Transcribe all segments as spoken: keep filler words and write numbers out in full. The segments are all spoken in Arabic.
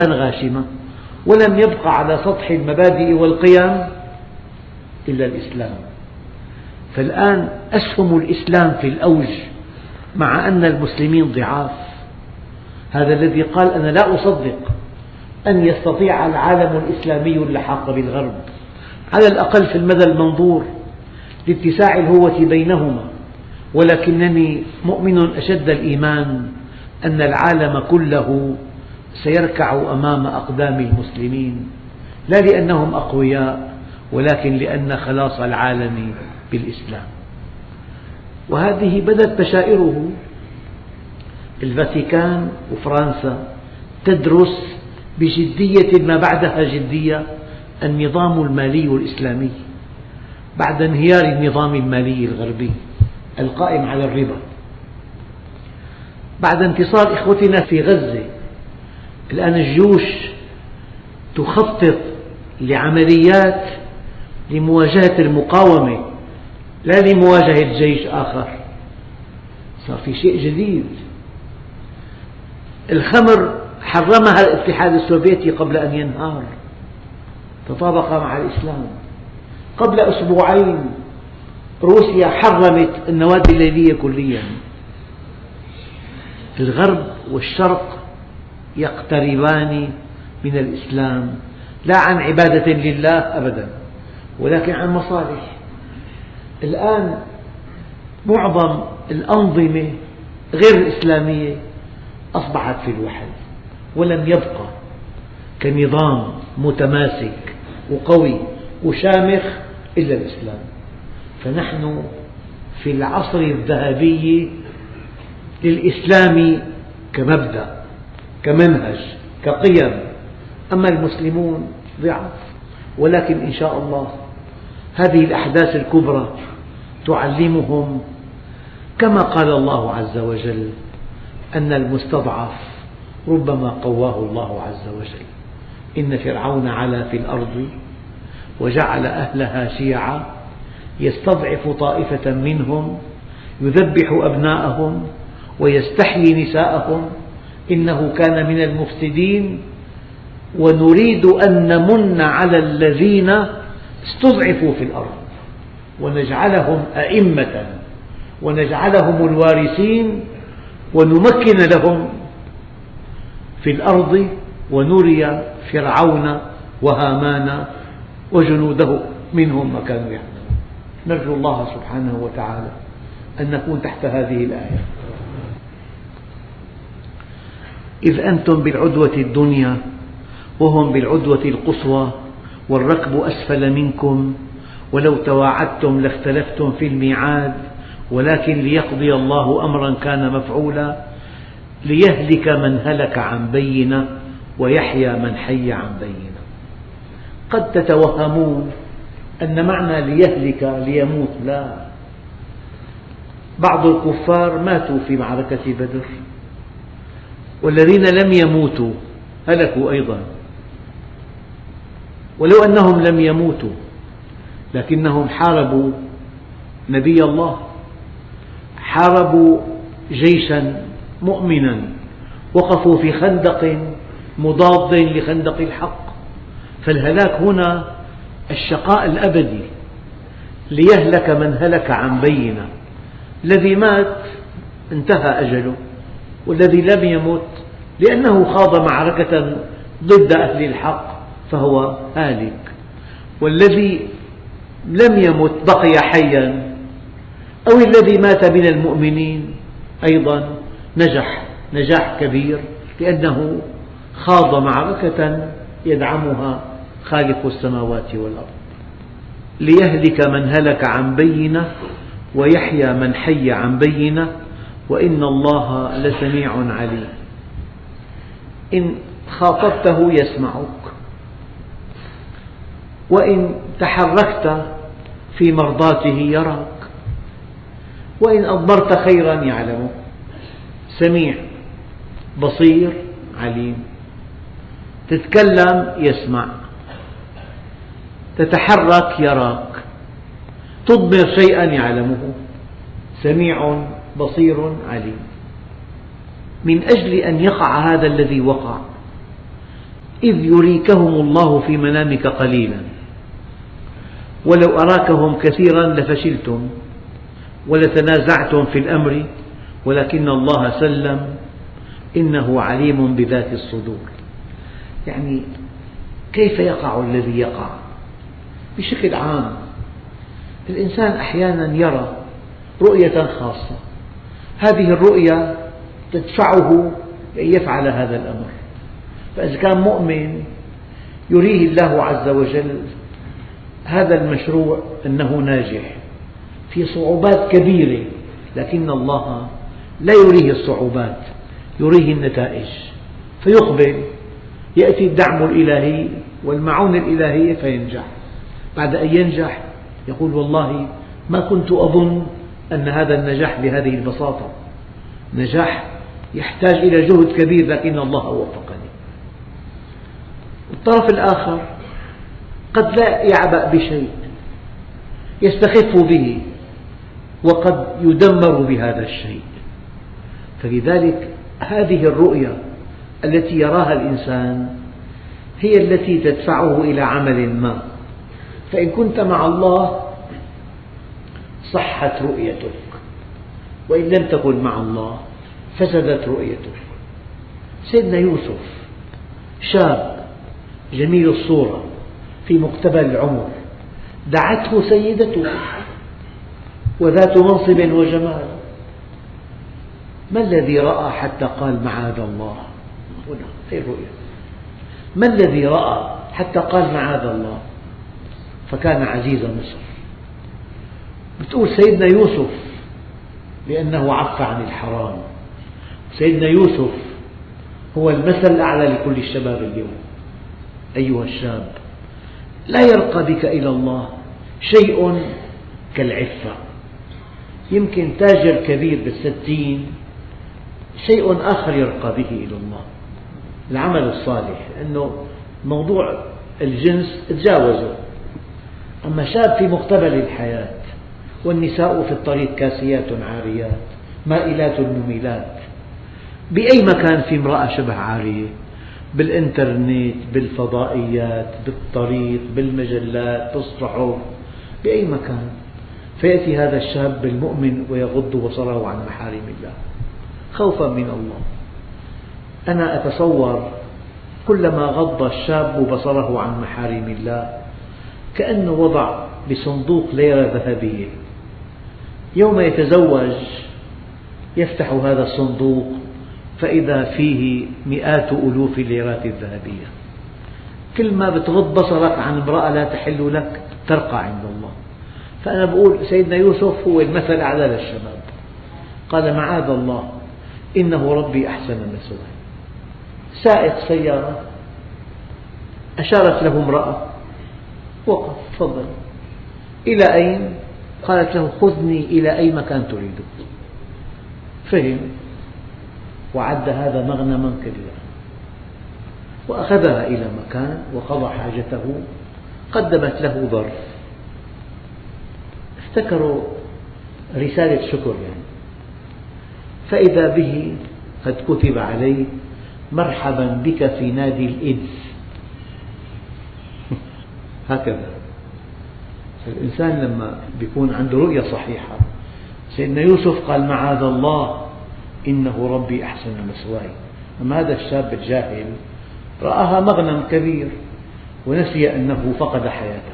غاشمة، ولم يبق على سطح المبادئ والقيم إلا الإسلام. فالآن أسهم الإسلام في الأوج مع أن المسلمين ضعاف. هذا الذي قال أنا لا أصدق أن يستطيع العالم الإسلامي اللحاق بالغرب، على الأقل في المدى المنظور لاتساع الهوة بينهما، ولكنني مؤمن أشد الإيمان أن العالم كله سيركع أمام أقدام المسلمين، لا لأنهم أقوياء ولكن لأن خلاص العالم بالإسلام. وهذه بدت بشائره. الفاتيكان وفرنسا تدرس بجدية ما بعدها جدية النظام المالي الإسلامي بعد انهيار النظام المالي الغربي القائم على الربا. بعد انتصار إخوتنا في غزة، الآن الجيوش تخطط لعمليات لمواجهة المقاومة لا لمواجهة جيش آخر. صار في شيء جديد. الخمر حرمها الاتحاد السوفيتي قبل أن ينهار، تطابق مع الإسلام. قبل أسبوعين روسيا حرمت النوادي الليلية كليا. الغرب والشرق يقتربان من الإسلام لا عن عبادة لله أبدا، ولكن عن مصالح. الآن معظم الأنظمة غير الإسلامية أصبحت في الوحل، ولم يبقى كنظام متماسك وقوي وشامخ إلا الإسلام. فنحن في العصر الذهبي للإسلام كمبدأ، كمنهج، كقيم. أما المسلمون ضعاف، ولكن إن شاء الله هذه الأحداث الكبرى تعلمهم كما قال الله عز وجل أن المستضعف ربما قواه الله عز وجل. إن فرعون علا في الأرض وجعل أهلها شيعا يستضعف طائفة منهم يذبح أبناءهم ويستحيي نساءهم إنه كان من المفسدين ونريد أن نمن على الذين استضعفوا في الأرض ونجعلهم أئمة ونجعلهم الوارثين ونمكن لهم في الأرض ونري فرعون وهامان وجنوده منهم ما كانوا يعملون. نرجو الله سبحانه وتعالى أن نكون تحت هذه الآية. إذ أنتم بالعدوة الدنيا وهم بالعدوة القصوى والركب أسفل منكم ولو تواعدتم لاختلفتم في الميعاد ولكن ليقضي الله أمرا كان مفعولا ليهلك من هلك عن بينة ويحيى من حي عن بينة. قد تتوهمون أن معنى ليهلك ليموت، لا، بعض الكفار ماتوا في معركة بدر، والذين لم يموتوا هلكوا أيضا. ولو أنهم لم يموتوا لكنهم حاربوا نبي الله، حاربوا جيشا مؤمنا، وقفوا في خندق مضاد لخندق الحق. فالهلاك هنا الشقاء الأبدي. ليهلك من هلك عن بينة، الذي مات انتهى أجله، والذي لم يمت لأنه خاض معركة ضد أهل الحق فهو هالك، والذي لم يمت بقي حيا، أو الذي مات من المؤمنين أيضا نجح نجاح كبير لأنه خاض معركة يدعمها خالق السماوات والأرض. ليهلك من هلك عن بينة ويحيى من حي عن بينة وإن الله لسميع عليم. إن خاطبته يسمعك، وإن تحركت في مرضاته يراك، وإن أضمرت خيرا يعلمه. سميع بصير عليم. تتكلم يسمع، تتحرك يراك، تضمر شيئا يعلمه. سميع بصير عليم. من أجل أن يقع هذا الذي وقع إذ يريكهم الله في منامك قليلا ولو أراكهم كثيرا لفشلتم ولتنازعتم في الأمر ولكن الله سلم إنه عليم بذات الصدور. يعني كيف يقع الذي يقع؟ بشكل عام الإنسان أحيانا يرى رؤية خاصة، هذه الرؤية تدفعه لأن يفعل هذا الأمر، فإذا كان مؤمن يريه الله عز وجل هذا المشروع أنه ناجح في صعوبات كبيرة، لكن الله لا يريه الصعوبات، يريه النتائج، فيقبل، يأتي الدعم الإلهي والمعونة الإلهية فينجح. بعد أن ينجح يقول والله ما كنت أظن أن هذا النجاح بهذه البساطة، نجاح يحتاج إلى جهد كبير لكن الله وفقني. الطرف الآخر قد لا يعبأ بشيء، يستخف به وقد يدمر بهذا الشيء. فلذلك هذه الرؤية التي يراها الإنسان هي التي تدفعه إلى عمل ما، فإن كنت مع الله صحت رؤيتك، وإن لم تكن مع الله فسدت رؤيتك. سيدنا يوسف شاب جميل الصورة في مقتبل العمر، دعته سيدته وذات منصب وجمال، ما الذي رأى حتى قال معاذ الله؟ هنا هي الرؤية. ما الذي رأى حتى قال معاذ الله؟ فكان عزيز مصر. بتقول سيدنا يوسف لأنه عف عن الحرام. سيدنا يوسف هو المثل الأعلى لكل الشباب اليوم. أيها الشاب، لا يرقى بك إلى الله شيء كالعفة. يمكن تاجر كبير بالستين شيء آخر يرقى به إلى الله، العمل الصالح، لأنه موضوع الجنس تجاوزه. أما شاب في مقتبل الحياة والنساء في الطريق كاسيات عاريات مائلات مميلات، بأي مكان في امرأة شبه عارية، بالإنترنت، بالفضائيات، بالطريق، بالمجلات، بالصحف، بأي مكان. فيأتي هذا الشاب المؤمن ويغض بصره عن محارم الله خوفا من الله. أنا أتصور كلما غض الشاب بصره عن محارم الله كأنه وضع بصندوق ليرة ذهبية، يوم يتزوج يفتح هذا الصندوق فإذا فيه مئات ألوف الليرات الذهبية. كل ما بتغض بصرك عن امرأة لا تحل لك ترقى عند الله. فأنا بقول سيدنا يوسف هو المثل الأعلى للشباب، قال معاذ الله إنه ربي أحسن مثواي. سائق سيارة أشارت له امرأة وقف، تفضل، إلى أين؟ قالت له خذني إلى أي مكان تريد. فهم وعد هذا مغنما كبيرا وأخذها إلى مكان وقضى حاجته، قدمت له ظرف، افتكروا رسالة شكر يعني، فإذا به قد كتب عليه مرحبا بك في نادي الإنس. هكذا الإنسان لما يكون عنده رؤية صحيحة. سيدنا يوسف قال معاذ الله إنه ربي أحسن مثواي. أما هذا الشاب الجاهل رآها مغنم كبير ونسي أنه فقد حياته.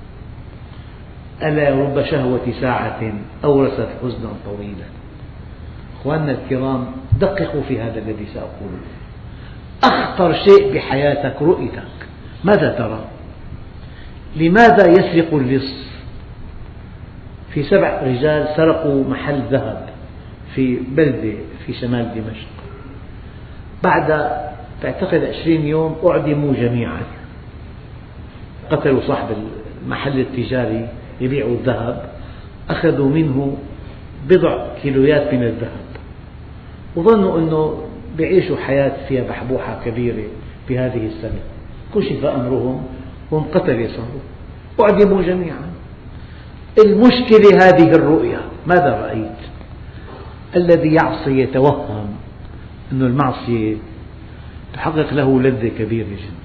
ألا رب شهوة ساعة أورثت حزنا طويلا. أخواننا الكرام، دققوا في هذا الذي سأقوله. أخطر شيء بحياتك رؤيتك. ماذا ترى؟ لماذا يسرق اللص؟ في سبع رجال سرقوا محل ذهب في بلدة في شمال دمشق، بعد تعتقد عشرين يوم أعدموا جميعا. قتلوا صاحب المحل التجاري يبيع الذهب، أخذوا منه بضع كيلويات من الذهب، وظنوا أنه بيعيشوا حياة فيها بحبوحة كبيرة بهذه السنة. كشف أمرهم وهم قتلة صاروا، أعدموا جميعا. المشكلة هذه الرؤية. ماذا رأيت؟ الذي يعصي يتوهم أن المعصية تحقق له لذة كبيرة جدا.